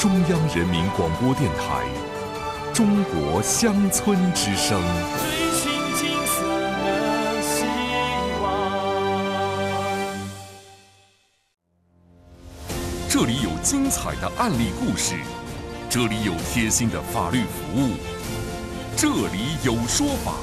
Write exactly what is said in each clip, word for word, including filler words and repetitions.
中央人民广播电台中国乡村之声。这里有精彩的案例故事，这里有贴心的法律服务，这里有说法。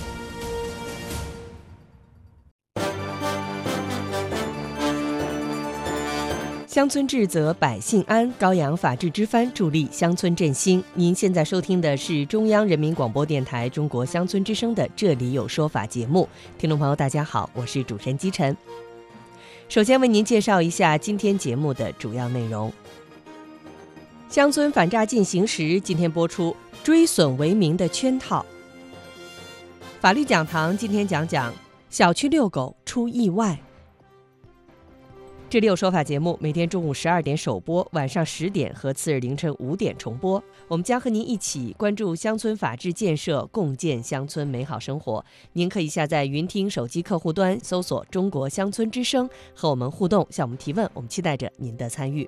乡村治则百姓安，高扬法治之帆，助力乡村振兴。您现在收听的是中央人民广播电台中国乡村之声的《这里有说法》节目。听众朋友大家好，我是主持人姬晨。首先为您介绍一下今天节目的主要内容。乡村反诈进行时，今天播出追损为名的圈套。法律讲堂今天讲讲小区遛狗出意外。这里有说法节目每天中午十二点首播，晚上十点和次日凌晨五点重播。我们将和您一起关注乡村法治建设，共建乡村美好生活。您可以下载云听手机客户端，搜索中国乡村之声，和我们互动，向我们提问，我们期待着您的参与。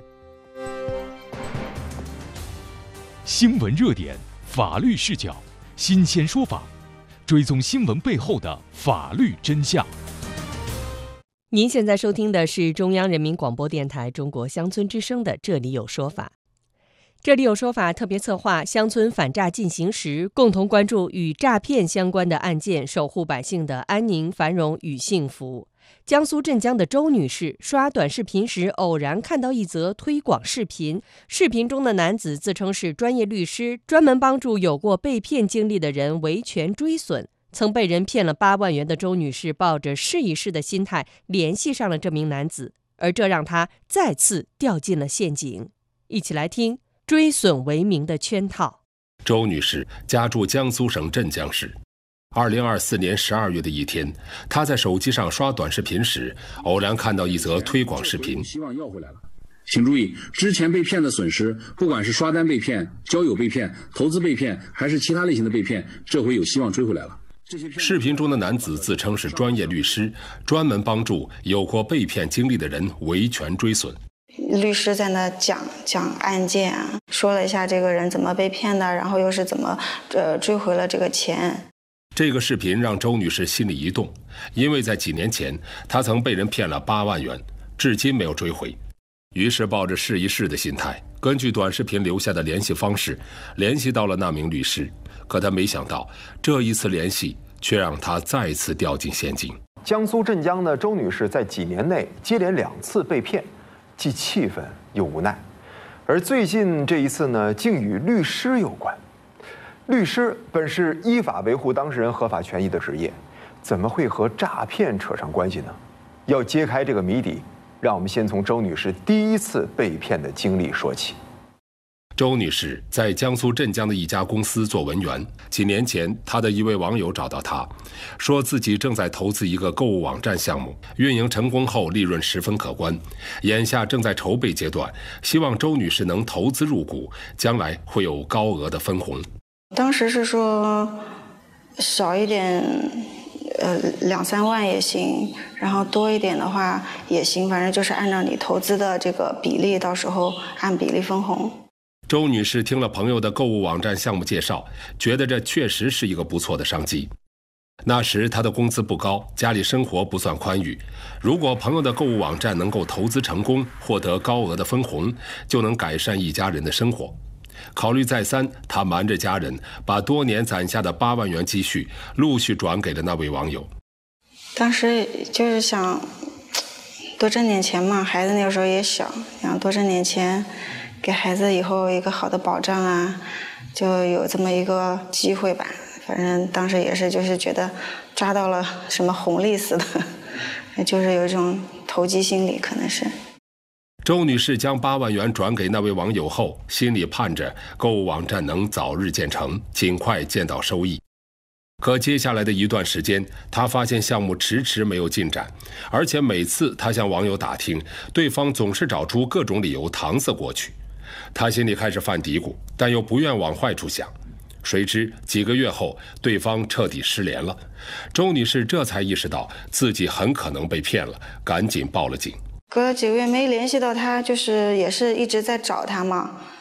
新闻热点，法律视角，新鲜说法，追踪新闻背后的法律真相。 您现在收听的是中央人民广播电台中国乡村之声的《这里有说法》。这里有说法特别策划乡村反诈进行时，共同关注与诈骗相关的案件，守护百姓的安宁、繁荣与幸福。江苏镇江的周女士刷短视频时，偶然看到一则推广视频，视频中的男子自称是专业律师，专门帮助有过被骗经历的人维权追损。曾被人骗了八万元的周女士，抱着试一试的心态联系上了这名男子，而这让她再次掉进了陷阱。一起来听追损为名的圈套。 周女士家住江苏省镇江市。二零二四年十二月的一天，她在手机上刷短视频时，偶然看到一则推广视频。 希望要回来了。请注意，之前被骗的损失，不管是刷单被骗、交友被骗、投资被骗，还是其他类型的被骗，这回有希望追回来了。 视频中的男子自称是专业律师，专门帮助有过被骗经历的人维权追损。 律师在那讲讲案件啊，说了一下这个人怎么被骗的，然后又是怎么呃追回了这个钱。 这个视频让周女士心里一动，因为在几年前她曾被人骗了八万元，至今没有追回。于是抱着试一试的心态，根据短视频留下的联系方式，联系到了那名律师。可他没想到，这一次联系却让他再次掉进陷阱。 江苏镇江的周女士在几年内接连两次被骗，既气愤又无奈。而最近这一次呢，竟与律师有关。律师本是依法维护当事人合法权益的职业，怎么会和诈骗扯上关系呢？要揭开这个谜底，让我们先从周女士第一次被骗的经历说起。 周女士在江苏镇江的一家公司做文员。几年前，她的一位网友找到她，说自己正在投资一个购物网站项目，运营成功后利润十分可观，眼下正在筹备阶段，希望周女士能投资入股，将来会有高额的分红。 当时是说少一点呃两三万也行，然后多一点的话也行，反正就是按照你投资的这个比例，到时候按比例分红。 周女士听了朋友的购物网站项目介绍，觉得这确实是一个不错的商机。那时她的工资不高，家里生活不算宽裕，如果朋友的购物网站能够投资成功，获得高额的分红，就能改善一家人的生活。考虑再三，她瞒着家人，把多年攒下的八万元积蓄陆续转给了那位网友。 当时就是想多挣点钱嘛，孩子那个时候也小，想多挣点钱，给孩子以后一个好的保障啊，就有这么一个机会吧。反正当时也是就是觉得抓到了什么红利似的，就是有一种投机心理，可能是。 周女士将八万元转给那位网友后，心里盼着购物网站能早日建成，尽快见到收益。可接下来的一段时间，她发现项目迟迟没有进展，而且每次她向网友打听，对方总是找出各种理由搪塞过去。她心里开始犯嘀咕，但又不愿往坏处想。谁知几个月后，对方彻底失联了。周女士这才意识到自己很可能被骗了，赶紧报了警。 隔了几个月没联系到他，就是也是一直在找他嘛，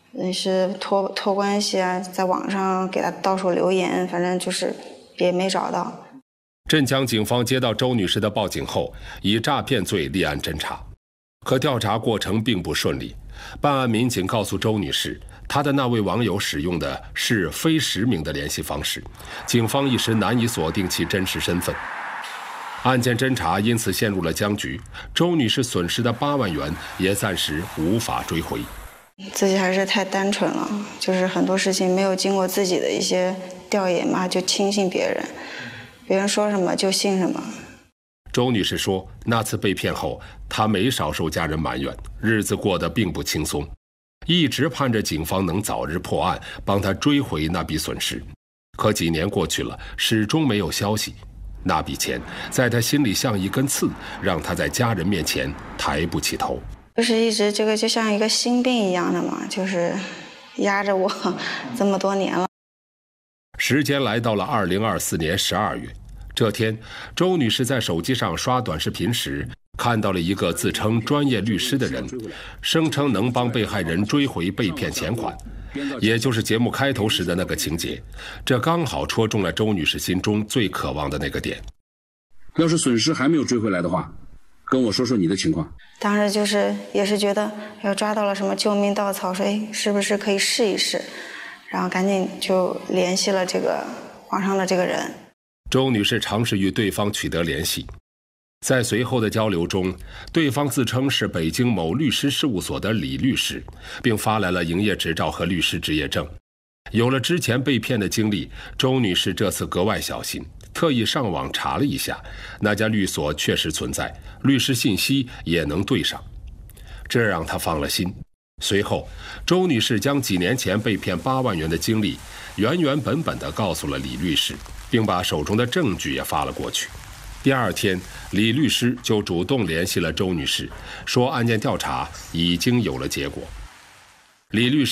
嗯，是托托关系啊，在网上给他到处留言，反正就是也没找到。 镇江警方接到周女士的报警后，以诈骗罪立案侦查，可调查过程并不顺利。办案民警告诉周女士，她的那位网友使用的是非实名的联系方式，警方一时难以锁定其真实身份。案件侦查因此陷入了僵局，周女士损失的八万元也暂时无法追回。 自己还是太单纯了，就是很多事情没有经过自己的一些调研嘛，就轻信别人，别人说什么就信什么。 周女士说，那次被骗后，她没少受家人埋怨，日子过得并不轻松，一直盼着警方能早日破案，帮她追回那笔损失。可几年过去了，始终没有消息。那笔钱在她心里像一根刺，让她在家人面前抬不起头。 就是一直这个就像一个心病一样的嘛，就是压着我这么多年了。 时间来到了二零二四年十二月，这天，周女士在手机上刷短视频时，看到了一个自称专业律师的人，声称能帮被害人追回被骗钱款，也就是节目开头时的那个情节。这刚好戳中了周女士心中最渴望的那个点。 要是损失还没有追回来的话，跟我说说你的情况。 当时就是也是觉得要抓到了什么救命稻草，说哎，是不是可以试一试？然后赶紧就联系了这个网上的这个人。 周女士尝试与对方取得联系，在随后的交流中，对方自称是北京某律师事务所的李律师，并发来了营业执照和律师执业证。有了之前被骗的经历，周女士这次格外小心，特意上网查了一下，那家律所确实存在，律师信息也能对上，这让她放了心。随后，周女士将几年前被骗八万元的经历原原本本地告诉了李律师，并把手中的证据也发了过去。第二天，李律师就主动联系了周女士，说案件调查已经有了结果。李律师